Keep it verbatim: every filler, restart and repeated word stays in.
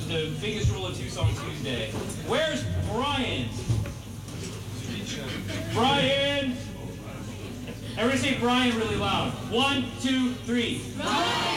was the biggest rule of Two Song Tuesday. Where's Brian? Brian! Everybody say Brian really loud. One, two, three. Brian!